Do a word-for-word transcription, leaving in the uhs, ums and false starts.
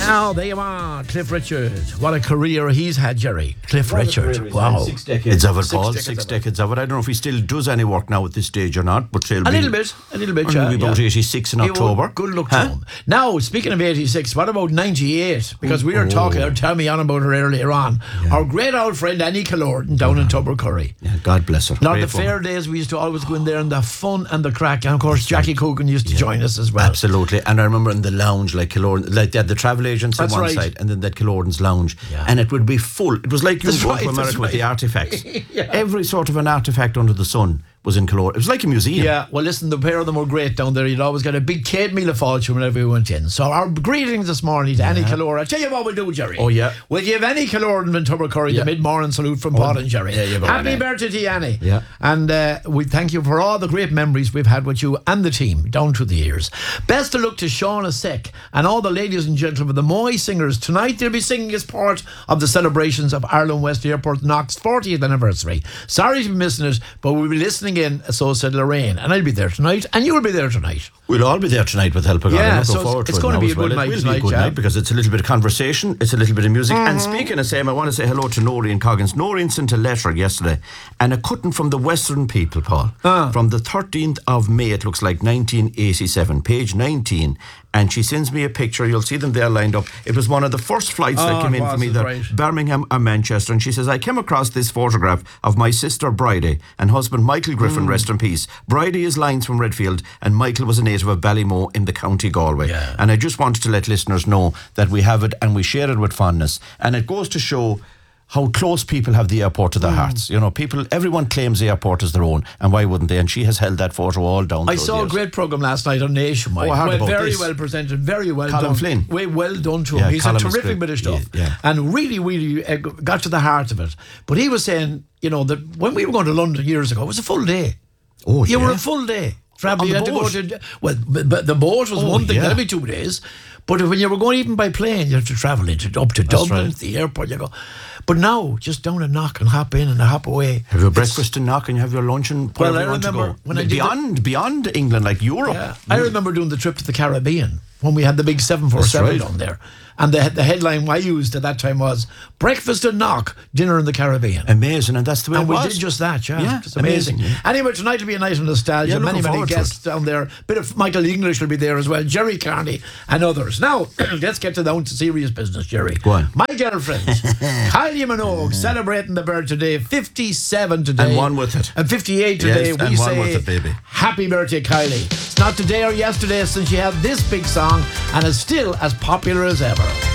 Now, there you are, Cliff Richard. What a career he's had, Jerry. Cliff What a Richard. career he's Wow. had. Six decades of it, Six Paul. decades Six of it. decades of it. I don't know if he still does any work now at this stage or not, but he'll A be little bit, a little bit, He'll yeah. be about yeah. eighty-six in He October. would- Good luck to Huh? him. Now, speaking of eighty-six, what about ninety-eight? Because we were Oh. talking, or tell me on about her earlier on. Our great old friend Annie Killordan down in Tubbercurry. Yeah, God bless her. Now, the Great woman. fair days, we used to always go in there and the fun and the crack. And of course, Jackie Coogan used to join us as well. Absolutely. And I remember in the lounge, like Killordan, like they had the travel agents That's on one right. side and then that Killordan's lounge. Yeah. And it would be full. It was like you That's would go right, to that's America with right. the artifacts. Yeah. Every sort of an artifact under the sun was in Killordan. It was like a museum. Yeah, well, listen, the pair of them were great down there. You'd always get a big cake meal of fortune whenever we went in. So, our greetings this morning to Annie Killordan. I'll tell you what we'll do, Jerry. Oh, yeah. We'll give Annie Killordan and Tubbercurry Yeah. the mid-morning salute from Paul and Jerry. there you go, Happy Annie. birthday to you, Annie. Yeah. And uh, we thank you for all the great memories we've had with you and the team down through the years. Best of luck to Shauna Seck and all the ladies and gentlemen, the Moy Singers. Tonight they'll be singing as part of the celebrations of Ireland West Airport Knox fortieth anniversary. Sorry to be missing it, but we'll be listening in, so said Lorraine. And I'll be there tonight, and you'll be there tonight. We'll all be there tonight with help of God. Yeah, I'm looking so it's- forward to it's it gonna now be as a good well. night It will tonight, be a good yeah. night because it's a little bit of conversation, it's a little bit of music. And speaking of same, I want to say hello to Noreen Coggins. Noreen sent a letter yesterday, and a cutting from the Western People, Paul, Ah. from the thirteenth of May, it looks like nineteen eighty-seven, page nineteen. And she sends me a picture. You'll see them there lined up. It was one of the first flights Oh, that came it in was, from it's either right. Birmingham or Manchester. And she says, I came across this photograph of my sister Bridie and husband Michael Griffin, Hmm. rest in peace. Bridie is Lyons from Redfield and Michael was a native of Ballymo in the County Galway. Yeah. And I just wanted to let listeners know that we have it and we share it with fondness. And it goes to show how close people have the airport to their Hmm. hearts. You know, people, everyone claims the airport as their own, and why wouldn't they? And she has held that photo all down. I through saw the a years. great programme last night on Nationwide. Oh, I heard well, about very this. well presented, very well Colin done. Flynn. Way well done to him. Yeah, He's Colin a was terrific great. bit of stuff. Yeah, yeah. And really, really uh, got to the heart of it. But he was saying, you know, that when we were going to London years ago, it was a full day. Oh, You yeah. were a full day. Travel, On you the had to go boat? to. Well, but, but the boat was Oh, one thing, yeah. that'd be two days. But when you were going even by plane, you had to travel into up to Dublin, right. to the airport, you go. But now, just down and knock and hop in and hop away. Have your breakfast and knock and you have your lunch and Well, wherever I you want to remember go. when I did the- beyond, beyond England, like Europe. Yeah. I remember doing the trip to the Caribbean when we had the big seven forty-seven That's right. on there. And the, the headline I used at that time was breakfast and knock, dinner in the Caribbean. Amazing, and that's the way And it we was. did just that, yeah. Yeah, Just amazing. amazing, yeah. Anyway, tonight will be a night of nostalgia. Yeah, many, looking many forward to guests down there. Bit of Michael English will be there as well. Jerry Carney and others. Now, let's get to down to serious business, Jerry. Go on. My girlfriend, Kylie Minogue, celebrating the birthday, fifty-seven today. And one with it. And fifty-eight today. Yes, we and one say, with it, baby. happy birthday, Kylie. It's not today or yesterday since she had this big song and is still as popular as ever.